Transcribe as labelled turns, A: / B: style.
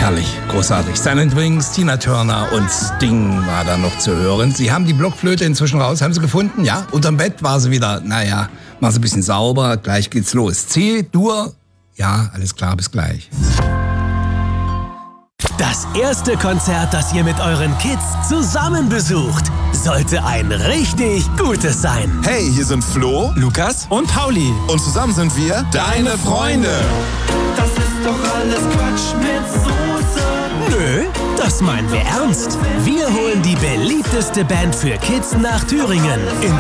A: Herrlich, großartig. Silent Wings, Tina Turner und Sting war da noch zu hören. Sie haben die Blockflöte inzwischen raus, haben sie gefunden? Ja, unterm Bett war sie wieder, war sie ein bisschen sauber, gleich geht's los. C-Dur, ja, alles klar, bis gleich.
B: Das erste Konzert, das ihr mit euren Kids zusammen besucht, sollte ein richtig gutes sein.
C: Hey, hier sind Flo,
D: Lukas und Pauli.
C: und zusammen sind wir deine Freunde.
E: Das ist doch alles Quatsch mit Soße.
B: Nö, das meinen wir ernst. Wir holen die beliebteste Band für Kids nach Thüringen. In